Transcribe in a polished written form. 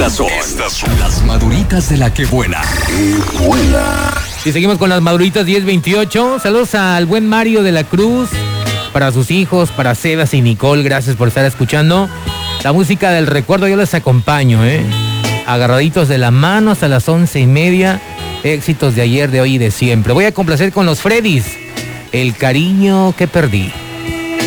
Estas son las maduritas de la que buena. ¡Qué buena! Y seguimos con las maduritas 10-28. Saludos al buen Mario de la Cruz, para sus hijos, para Sebas y Nicole. Gracias por estar escuchando la música del recuerdo. Yo les acompaño, agarraditos de la mano hasta las 11:30. Éxitos de ayer, de hoy y de siempre. Voy a complacer con los Freddys, El cariño que perdí.